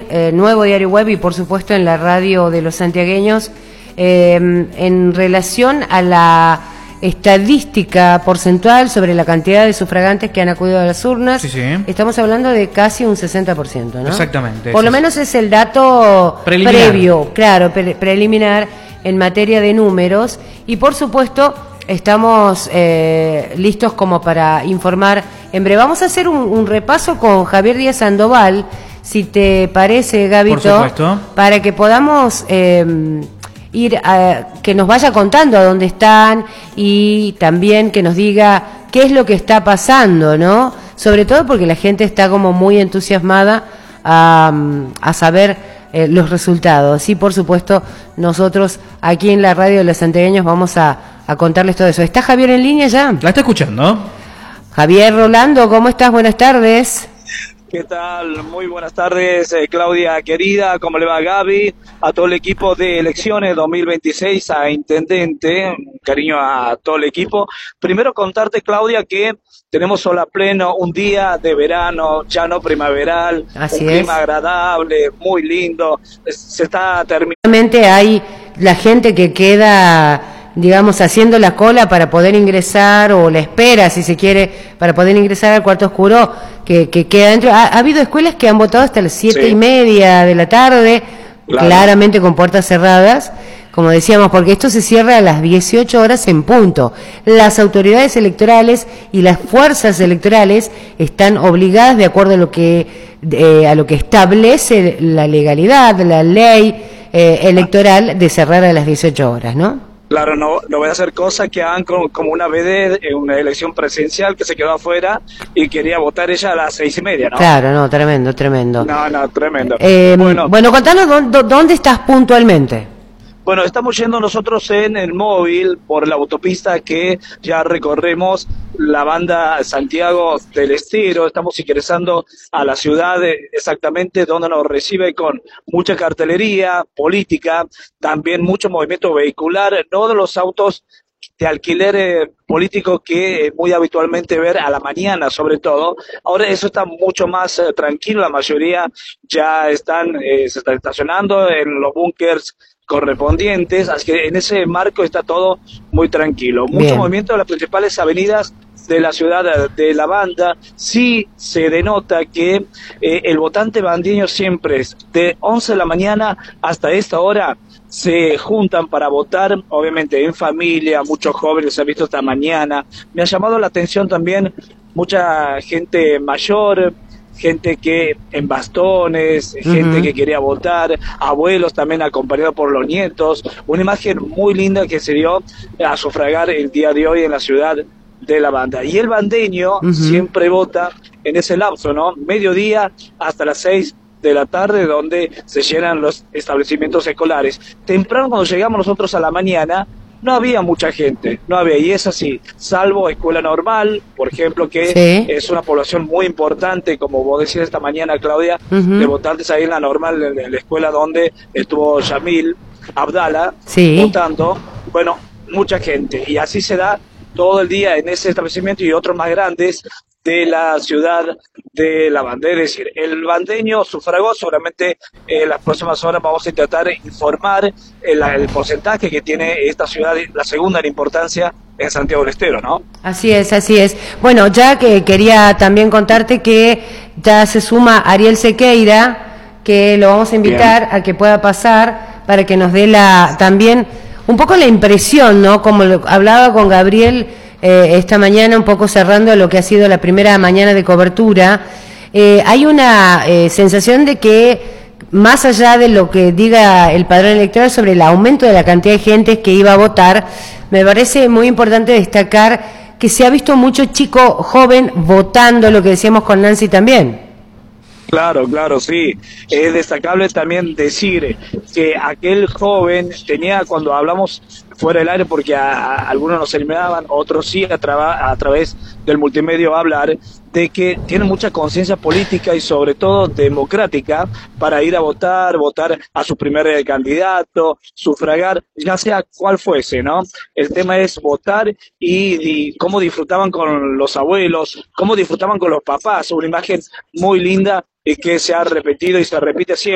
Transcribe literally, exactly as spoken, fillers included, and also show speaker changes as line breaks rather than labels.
eh, Nuevo Diario Web y por supuesto en la radio de los santiagueños eh, en relación a la estadística porcentual sobre la cantidad de sufragantes que han acudido a las urnas.
Sí, sí.
Estamos hablando de casi un sesenta por ciento, ¿no?
Exactamente.
Por lo menos es el dato
preliminar.
previo, claro, pre preliminar en materia de números, y por supuesto estamos eh, listos como para informar en breve. Vamos a hacer un, un repaso con Javier Díaz Sandoval, si te parece, Gabito,
por supuesto,
para que podamos eh, ir a, que nos vaya contando a dónde están y también que nos diga qué es lo que está pasando, ¿no? Sobre todo porque la gente está como muy entusiasmada a, a saber eh, los resultados. Y por supuesto nosotros aquí en la radio de los santiagueños vamos a, a contarles todo eso. ¿Está Javier en línea ya?
La está escuchando.
Javier Rolando, ¿cómo estás? Buenas tardes.
¿Qué tal? Muy buenas tardes, eh, Claudia querida, ¿cómo le va Gaby? A todo el equipo de elecciones dos mil veintiséis, a Intendente, un cariño a todo el equipo. Primero contarte, Claudia, que tenemos sol a pleno, un día de verano, ya no primaveral,
Así
un
es.
clima agradable, muy lindo, se está terminando.
Realmente hay la gente que queda, digamos, haciendo la cola para poder ingresar, o la espera, si se quiere, para poder ingresar al cuarto oscuro, que, que queda dentro. Ha, ha habido escuelas que han votado hasta las siete
Sí.
y media de la tarde,
Claro.
claramente con puertas cerradas, como decíamos, porque esto se cierra a las dieciocho horas en punto. Las autoridades electorales y las fuerzas electorales están obligadas, de acuerdo a lo que, eh, a lo que establece la legalidad, la ley eh, electoral, de cerrar a las dieciocho horas, ¿no?
Claro, no, no voy a hacer cosas que hagan como, como una vez en una elección presidencial que se quedó afuera y quería votar ella a las seis y media, ¿no?
Claro, no, tremendo, tremendo.
No, no, tremendo.
Eh,
bueno,
bueno, contanos dónde, dónde estás puntualmente.
Bueno, estamos yendo nosotros en el móvil por la autopista que ya recorremos la banda Santiago del Estero. Estamos ingresando a la ciudad exactamente donde nos recibe con mucha cartelería política, también mucho movimiento vehicular, no de los autos de alquiler eh, político que eh, muy habitualmente ver a la mañana, sobre todo. Ahora eso está mucho más eh, tranquilo, la mayoría ya están, eh, se están estacionando en los búnkers correspondientes, así que en ese marco está todo muy tranquilo. Mucho
Bien.
movimiento en las principales avenidas de la ciudad de La Banda. Sí se denota que eh, el votante bandeño siempre es de once de la mañana hasta esta hora se juntan para votar, obviamente en familia, muchos jóvenes se han visto esta mañana. Me ha llamado la atención también mucha gente mayor, gente que en bastones, uh-huh. gente que quería votar, abuelos también acompañados por los nietos, una imagen muy linda que se dio a sufragar el día de hoy en la ciudad de La Banda. Y el bandeño uh-huh. siempre vota en ese lapso, ¿no? Mediodía hasta las seis de la tarde, donde se llenan los establecimientos escolares. Temprano, cuando llegamos nosotros a la mañana, no había mucha gente, no había, y es así, salvo escuela normal, por ejemplo, que
sí.
es una población muy importante, como vos decías esta mañana, Claudia, uh-huh. de votantes ahí en la normal, en la escuela donde estuvo Yamil Abdala
sí.
votando, bueno, mucha gente, y así se da todo el día en ese establecimiento y otros más grandes de la ciudad de La Banda. Es decir, el bandeño sufragó, seguramente en eh, las próximas horas vamos a intentar informar el, el porcentaje que tiene esta ciudad, la segunda en importancia en Santiago del Estero, ¿no?
Así es, así es. Bueno, ya que quería también contarte que ya se suma Ariel Sequeira, que lo vamos a invitar Bien. a que pueda pasar para que nos dé la también un poco la impresión, ¿no? Como lo, hablaba con Gabriel Eh, esta mañana, un poco cerrando lo que ha sido la primera mañana de cobertura, eh, hay una eh, sensación de que, más allá de lo que diga el padrón electoral sobre el aumento de la cantidad de gente que iba a votar, me parece muy importante destacar que se ha visto mucho chico joven votando, lo que decíamos con Nancy también.
Claro, claro, sí. Es destacable también decir que aquel joven tenía, cuando hablamos fuera del aire, porque a, a algunos nos eliminaban, otros sí a, traba, a través del multimedio hablar, de que tienen mucha conciencia política y sobre todo democrática para ir a votar, votar a su primer candidato, sufragar, ya sea cual fuese, ¿no? El tema es votar y, y cómo disfrutaban con los abuelos, cómo disfrutaban con los papás, una imagen muy linda y que se ha repetido y se repite siempre.